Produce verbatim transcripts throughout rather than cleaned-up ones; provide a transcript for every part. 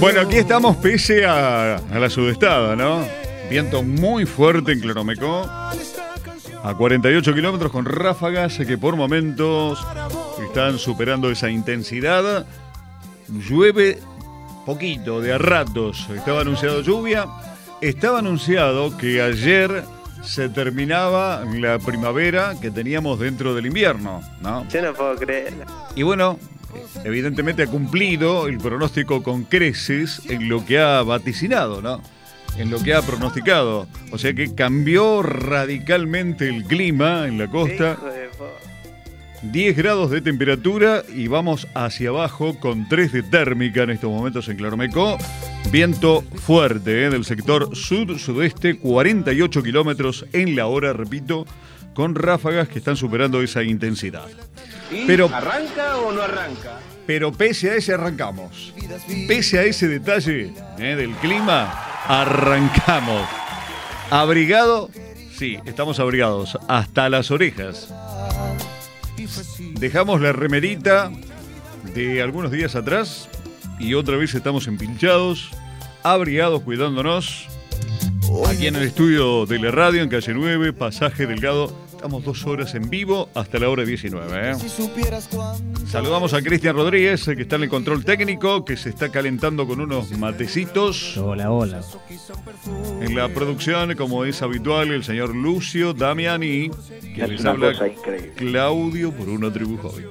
Bueno, aquí estamos pese a, a la sudestada, ¿no? Viento muy fuerte en Claromecó, a cuarenta y ocho kilómetros con ráfagas que por momentos están superando esa intensidad. Llueve poquito, de a ratos. Estaba anunciado lluvia. Estaba anunciado que ayer se terminaba la primavera que teníamos dentro del invierno, ¿no? Yo no puedo creer. Y bueno, evidentemente ha cumplido el pronóstico con creces en lo que ha vaticinado, ¿no? En lo que ha pronosticado. O sea que cambió radicalmente el clima en la costa. Hijo de po- diez grados de temperatura y vamos hacia abajo con tres de térmica en estos momentos en Claromecó. Viento fuerte, ¿eh? Del sector sur-sudeste, cuarenta y ocho kilómetros en la hora, repito, con ráfagas que están superando esa intensidad. ¿Y Pero, arranca o no arranca? pero pese a ese arrancamos. Pese a ese detalle, ¿eh? Del clima, arrancamos. ¿Abrigado? Sí, estamos abrigados hasta las orejas. Dejamos la remerita de algunos días atrás y otra vez estamos empinchados, abrigados, cuidándonos. Aquí en el estudio de la radio, en calle nueve, Pasaje Delgado, estamos dos horas en vivo hasta la hora diecinueve. ¿eh? Saludamos a Cristian Rodríguez, que está en el control técnico, que se está calentando con unos matecitos. Hola, hola. En la producción, como es habitual, el señor Lucio Damiani, que Es les una habla cosa increíble. Claudio por una tribu Hobbits.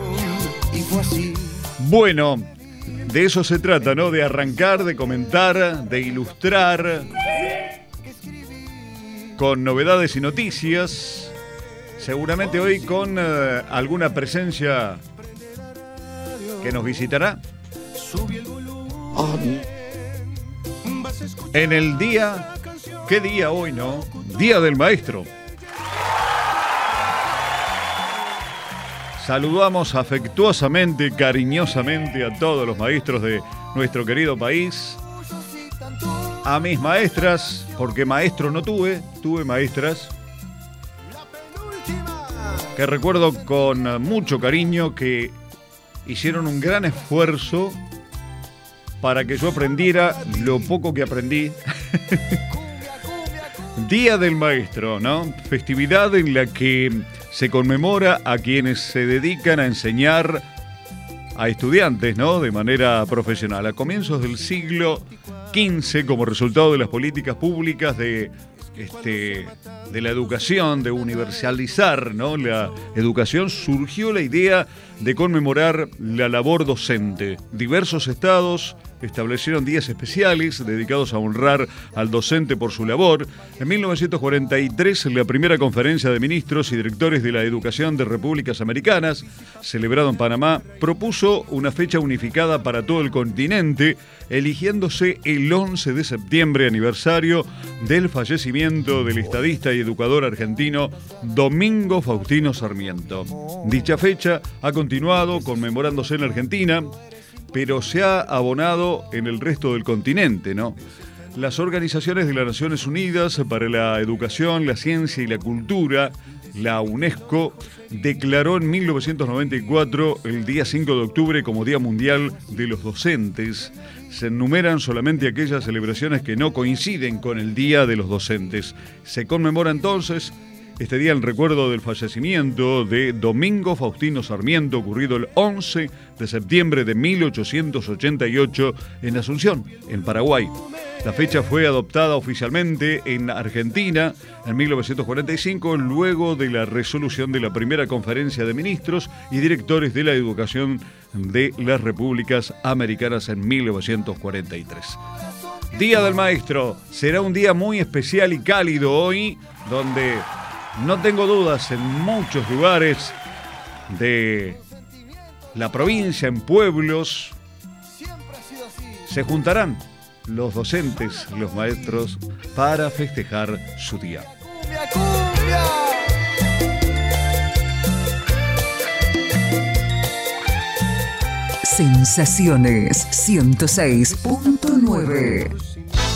Bueno, de eso se trata, ¿no? De arrancar, de comentar, de ilustrar con novedades y noticias. Seguramente hoy con eh, alguna presencia que nos visitará. En el día, ¿qué día hoy, no? Día del Maestro. Saludamos afectuosamente, cariñosamente a todos los maestros de nuestro querido país. A mis maestras, porque maestro no tuve, tuve maestras, que recuerdo con mucho cariño que hicieron un gran esfuerzo para que yo aprendiera lo poco que aprendí. Día del Maestro, ¿no? Festividad en la que se conmemora a quienes se dedican a enseñar a estudiantes, ¿no? De manera profesional. A comienzos del siglo quince, como resultado de las políticas públicas de, este, de la educación, de universalizar, ¿no? La educación, surgió la idea de conmemorar la labor docente. Diversos estados establecieron días especiales dedicados a honrar al docente por su labor. En mil novecientos cuarenta y tres, la primera conferencia de ministros y directores de la educación de repúblicas americanas, celebrado en Panamá, propuso una fecha unificada para todo el continente, eligiéndose el once de septiembre, aniversario del fallecimiento del estadista y educador argentino Domingo Faustino Sarmiento. Dicha fecha ha continuado conmemorándose en Argentina, pero se ha abonado en el resto del continente, ¿no? Las organizaciones de las Naciones Unidas para la Educación, la Ciencia y la Cultura, la UNESCO, declaró en mil novecientos noventa y cuatro el día cinco de octubre como Día Mundial de los Docentes. Se enumeran solamente aquellas celebraciones que no coinciden con el Día de los Docentes. Se conmemora entonces este día en recuerdo del fallecimiento de Domingo Faustino Sarmiento, ocurrido el once de septiembre de mil ochocientos ochenta y ocho en Asunción, en Paraguay. La fecha fue adoptada oficialmente en Argentina en mil novecientos cuarenta y cinco, luego de la resolución de la primera conferencia de ministros y directores de la educación de las repúblicas americanas en mil novecientos cuarenta y tres. Día del Maestro. Será un día muy especial y cálido hoy, donde no tengo dudas, en muchos lugares de la provincia, en pueblos, se juntarán los docentes, los maestros, para festejar su día. Sensaciones ciento seis punto nueve.